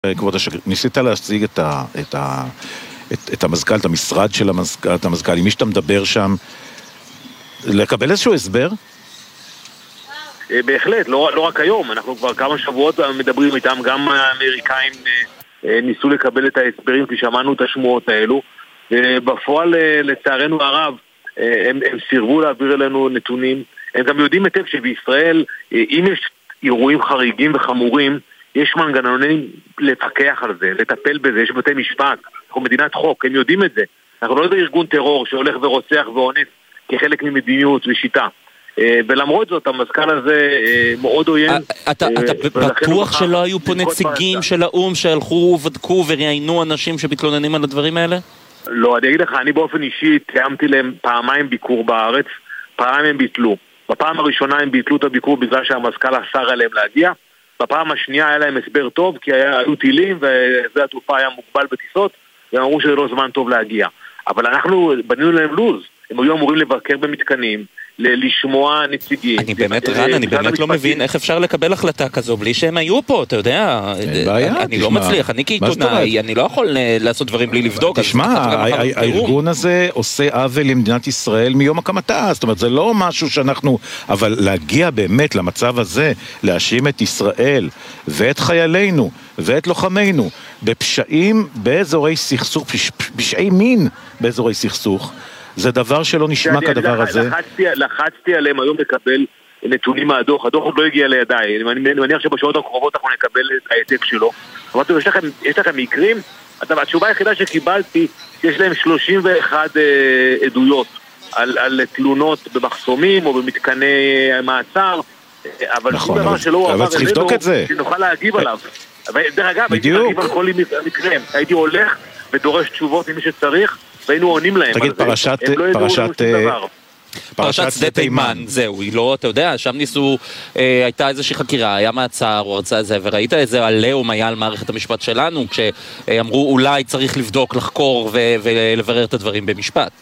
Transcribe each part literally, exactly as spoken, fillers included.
כבוד השגריר, ניסית להציג את, ה, את, ה, את, את המזכ"ל, את המשרד של המזכ"ל, את המזכ"ל, עם מי שאתה מדבר שם, לקבל איזשהו הסבר? בהחלט, לא, לא רק היום, אנחנו כבר כמה שבועות מדברים איתם, גם האמריקאים ניסו לקבל את ההסברים, כי שמענו את השמועות האלו, ובפועל לצערנו הרב, הם, הם סירבו להעביר אלינו נתונים, הם גם יודעים היטב שבישראל, אם יש אירועים חריגים וחמורים, יש מנגנונים לפקח על זה, לטפל בזה, יש בתי משפט, אנחנו מדינת חוק, הם יודעים את זה. אנחנו לא יודע ארגון טרור שהולך ורוצח ואונס כחלק ממדיניות ושיטה. ולמרות זאת, המזכ"ל הזה מאוד עוין. אתה בטוח שלא היו פה נציגים של האום שהלכו ובדקו וראיינו אנשים שמתלוננים על הדברים האלה? לא, אני אגיד לך, אני באופן אישי תיאמתי להם פעמיים ביקור בארץ, פעמיים הם ביטלו. בפעם הראשונה הם ביטלו את הביקור בגלל שהמזכ"ל אסר עליהם להגיע. בפעם השנייה היה להם הסבר טוב, כי היו טילים ושדה התעופה היה מוגבל בטיסות, והם אמרו שזה לא זמן טוב להגיע. אבל אנחנו בנינו להם לוז, הם היו אמורים לבקר במתקנים, לשמוע נציגים. אני באמת רן, אני באמת לא מבין איך אפשר לקבל החלטה כזו בלי שהם היו פה, אתה יודע. אני לא מצליח, אני כעיתונאי, אני לא יכול לעשות דברים בלי לבדוק. תשמע, הארגון הזה עושה עוול למדינת ישראל מיום הקמתה, זאת אומרת, זה לא משהו שאנחנו, אבל להגיע באמת למצב הזה, להאשים את ישראל ואת חיילינו ואת לוחמינו בפשעים באזורי סכסוך, פשעי מין באזורי סכסוך, זה דבר שלא נשמע כדבר הזה. לחצתי, לחצתי עליהם היום לקבל נתונים מהדוח. הדוח עוד לא הגיע לידיי. אני מניח שבשעות הקרובות אנחנו נקבל את העתק שלו. אמרתי, יש לכם, יש לכם מקרים? התשובה היחידה שקיבלתי, יש להם שלושים ואחת אה, עדויות על, על תלונות במחסומים או במתקני מעצר, אבל נכון, שום דבר שלא הוא עבר אלינו, שנוכל להגיב עליו. דרך אגב, הייתי להגיב על כל מקרים. הייתי הולך ודורש תשובות ממי שצריך, והיינו עונים להם. תגיד, פרשת, פרשת, פרשת שדה תימן, זהו, היא לא, אתה יודע, שם ניסו, הייתה איזושהי חקירה, היה מעצר, או הרצאה זה, וראית איזה עליהום היה על מערכת המשפט שלנו, כשאמרו אולי צריך לבדוק, לחקור ולברר את הדברים במשפט.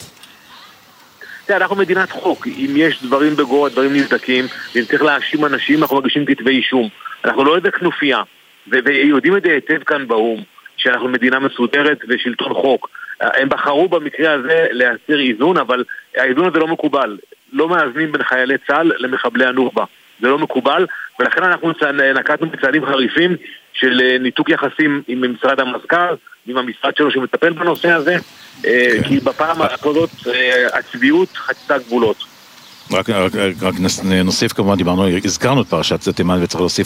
אנחנו מדינת חוק, אם יש דברים בגו, דברים נבדקים, ואם צריך להאשים אנשים, אנחנו מגישים כתבי אישום. אנחנו לא איזה כנופיה, ויודעים את זה היטב כאן באום, שאנחנו מדינה מסודרת ושלטון חוק. הם בחרו במקרה הזה להסיר איזון, אבל האיזון הזה לא מקובל. לא מאזנים בין חיילי צה"ל למחבלי הנוח'בה. זה לא מקובל, ולכן אנחנו נקטנו בצעדים חריפים של ניתוק יחסים עם משרד המזכ"ל, עם המשרד שלו שמטפל בנושא הזה, כי בפעם הקודמת הצביעות חצתה גבולות. רק, רק, רק נוסיף, כמובן דיברנו, הזכרנו את פרשת שדה תימן, וצריך להוסיף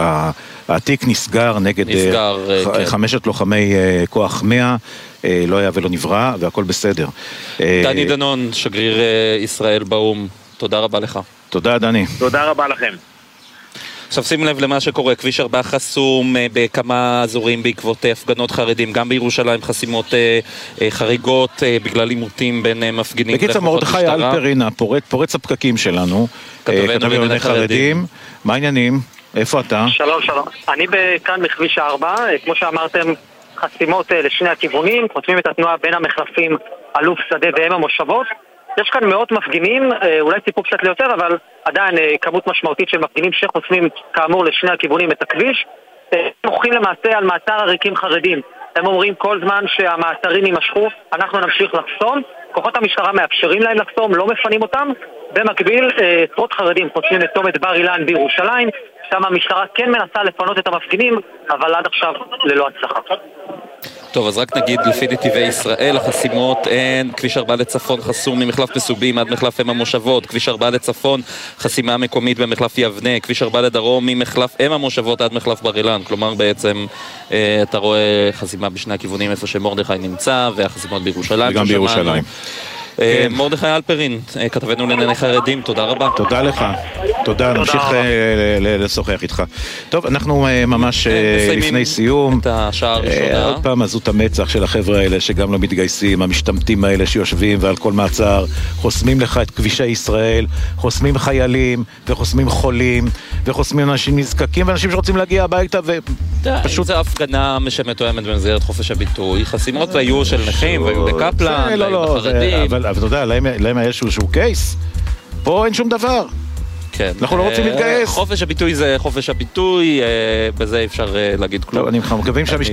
שהתיק נסגר נגד נסגר, חמשת כן. לוחמי כוח מאה, לא היה ולא נברא, והכל בסדר. דני דנון, שגריר ישראל באום, תודה רבה לך. תודה, דני. תודה רבה לכם. עכשיו שים לב למה שקורה, כביש ארבע חסום בכמה אזורים בעקבות הפגנות חרדים, גם בירושלים חסימות חריגות בגלל עימותים בין מפגינים. בקיצור, מרדכי אלפרין, פורץ הפקקים שלנו, כתב לענייני חרדים. מה העניינים? איפה אתה? שלום, שלום. אני כאן בכביש ארבע, כמו שאמרתם, חסימות לשני הכיוונים, חוסמים את התנועה בין המחלפים אלוף שדה והם המושבות. יש כאן מאות מפגינים, אולי סיפור קצת ליותר, אבל עדיין כמות משמעותית של מפגינים שחוסמים כאמור לשני הכיוונים את הכביש. הם מוכרים למעשה על מעצר עריקים חרדים. הם אומרים כל זמן שהמעצרים יימשכו, אנחנו נמשיך לחסום. כוחות המשטרה מאפשרים להם לחסום, לא מפנים אותם. במקביל, עשרות חרדים חוסמים את צומת בר אילן בירושלים. שם המשטרה כן מנסה לפנות את המפגינים, אבל עד עכשיו ללא הצלחה. טוב, אז רק נגיד, לפי נתיבי ישראל, החסימות אין, כביש ארבע לצפון חסום ממחלף מסובים עד מחלף אם המושבות, כביש ארבע לצפון חסימה מקומית במחלף יבנה, כביש ארבע לדרום ממחלף אם המושבות עד מחלף בר אילן, כלומר בעצם אה, אתה רואה חסימה בשני הכיוונים איפה שמרדכי נמצא, והחסימות בירושלים. וגם בירושלים. כן. מרדכי אלפרין, כתבנו לענייני חרדים, תודה רבה. תודה לך, תודה, נמשיך לשוחח איתך. טוב, אנחנו ממש לפני סיום. את השעה הראשונה. עוד פעם עזות המצח של החבר'ה האלה שגם לא מתגייסים, המשתמטים האלה שיושבים ועל כל מעצר, חוסמים לך את כבישי ישראל, חוסמים חיילים וחוסמים חולים וחוסמים אנשים נזקקים ואנשים שרוצים להגיע הביתה ופשוט... זה הפגנה שמתואמת במסגרת חופש הביטוי, חסימות היו של נכים והיו בקפלן, והיו בחרדים. אבל אתה יודע, להם היה איזשהו קייס, פה אין שום דבר. כן. אנחנו לא רוצים להתגייס. חופש הביטוי זה חופש הביטוי, בזה אפשר להגיד כלום. טוב, אני מקווים שהמשטרה